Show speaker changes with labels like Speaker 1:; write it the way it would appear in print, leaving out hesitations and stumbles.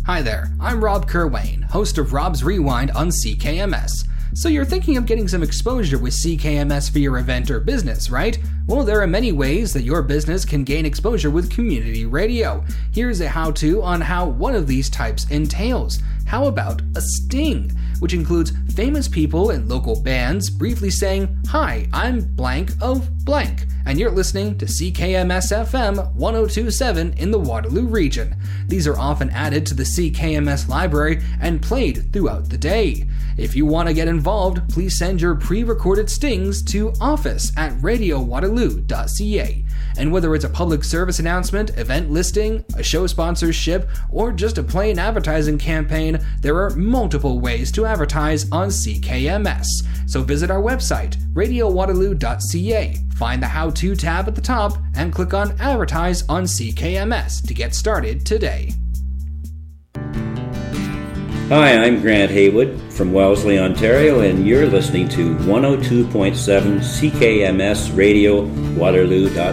Speaker 1: Hi there, I'm Rob Kerwayne, host of Rob's Rewind on CKMS. So you're thinking of getting some exposure with CKMS for your event or business, right? Well, there are many ways that your business can gain exposure with community radio. Here's a how-to on how one of these types entails. How about a sting, which includes famous people and local bands briefly saying, "Hi, I'm blank of blank," and you're listening to CKMS FM 1027 in the Waterloo region. These are often added to the CKMS library and played throughout the day. If you want to get involved, please send your pre-recorded stings to office@radiowaterloo.ca. And whether it's a public service announcement, event listing, a show sponsorship, or just a plain advertising campaign, there are multiple ways to advertise on CKMS. So visit our website, radiowaterloo.ca, find the How-To tab at the top, and click on Advertise on CKMS to get started today.
Speaker 2: Hi, I'm Grant Haywood from Wellesley, Ontario, and you're listening to 102.7 CKMS Radio, Waterloo.ca.